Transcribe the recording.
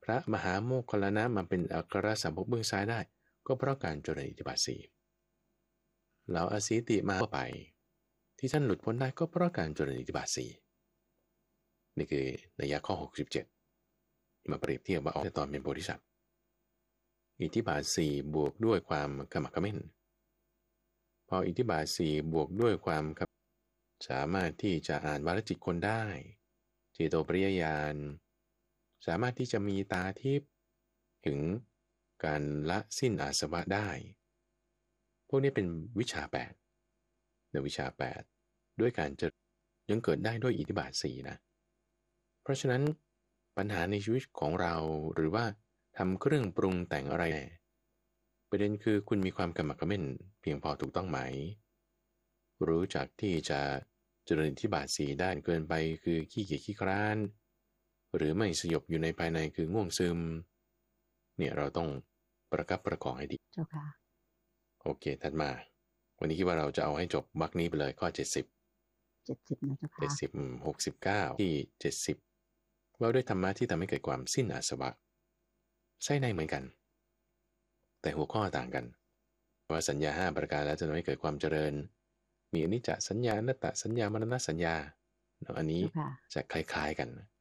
ระมหาโมคคัลลานะมาเป็นอัครสาวกเบื้องซ้ายได้ก็เพราะการเจริญอิทธิบาทสี่เหล่าอสีติมาไปที่ท่านหลุดพ้นได้ก็เพราะการเจริญอิทธิบาทสี่นี่คือนัยยะข้อ67มาเปรียบเทียบว่าในตอนเป็นโพธิสัตว์อิทธิบาทสี่บวกด้วยความขมักเขม้นพออิทธิบาทสี่บวกด้วยความสามารถที่จะอ่านวาลจิตคนได้เจโตปริยญาณสามารถที่จะมีตาทิพย์ถึงการละสิ้นอาสวะได้พวกนี้เป็นวิชา8ในวิชา8ด้วยการจะยังเกิดได้ด้วยอิทธิบาทสี่นะเพราะฉะนั้นปัญหาในชีวิตของเราหรือว่าทำเครื่องปรุงแต่งอะไรประเด็นคือคุณมีความกำหมักเขม้นเพียงพอถูกต้องไหมรู้จักที่จะเจริญอิทธิบาทสี่ได้เกินไปคือขี้เกียจขี้คร้านหรือไม่สยบอยู่ในภายในคือง่วงซึมเนี่ยเราต้องประคับประคองให้ดีเจ้าค่ะโอเคถัดมาวันนี้คิดว่าเราจะเอาให้จบวรรคนี้ไปเลยข้อ70 นะเจ้าค่ะ 70 69ที่70ว่าด้วยธรรมะที่ทำให้เกิดความสิ้นอาสวะใช่ในเหมือนกันแต่หัวข้อต่างกันว่าสัญญา5ประการแล้วจะทำให้เกิดความเจริญมีอนิจจสัญญาอนัตตสัญญามรณสัญญาอันนี้จะคล้ายๆกัน